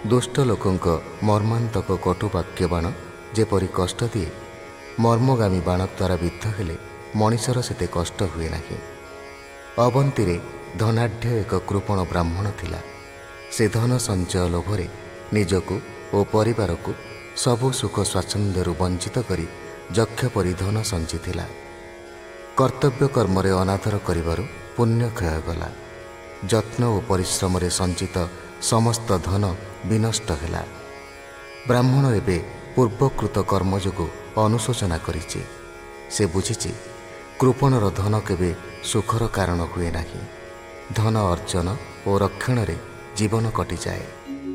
ଦୁଷ୍ଟ ଲୋକଙ୍କ ମର୍ମାନ୍ତକ କଟୁ ବାକ୍ୟ ବାଣ ଯେପରି କଷ୍ଟ ଦିଏ, ମର୍ମଗାମୀ ବାଣ ଦ୍ୱାରା ବିଦ୍ଧ ହେଲେ ମଣିଷର ସେତେ କଷ୍ଟ ହୁଏ ନାହିଁ। ଅବନ୍ତୀରେ ଧନାଢ଼୍ୟ ଏକ କୃପଣ ବ୍ରାହ୍ମଣ ଥିଲା। ସେ ଧନ ସଞ୍ଚୟ ଲୋଭରେ ନିଜକୁ ଓ ପରିବାରକୁ ସବୁ ସୁଖ ସ୍ୱାଚ୍ଛନ୍ଦ୍ୟରୁ ବଞ୍ଚିତ କରି ଯକ୍ଷ ପରି ଧନ ସଞ୍ଚିଥିଲା। କର୍ତ୍ତବ୍ୟ କର୍ମରେ ଅନାଦର କରିବାରୁ ପୁଣ୍ୟ କ୍ଷୟ ଗଲା। ଯତ୍ନ ଓ ପରିଶ୍ରମରେ ସଞ୍ଚିତ ସମସ୍ତ ଧନ ବିନଷ୍ଟ ହେଲା। ବ୍ରାହ୍ମଣ ଏବେ ପୂର୍ବକୃତ କର୍ମ ଯୋଗୁଁ ଅନୁଶୋଚନା କରିଛି। ସେ ବୁଝିଛି କୃପଣର ଧନ କେବେ ସୁଖର କାରଣ ହୁଏ ନାହିଁ। ଧନ ଅର୍ଜନ ଓ ରକ୍ଷଣରେ ଜୀବନ କଟିଯାଏ।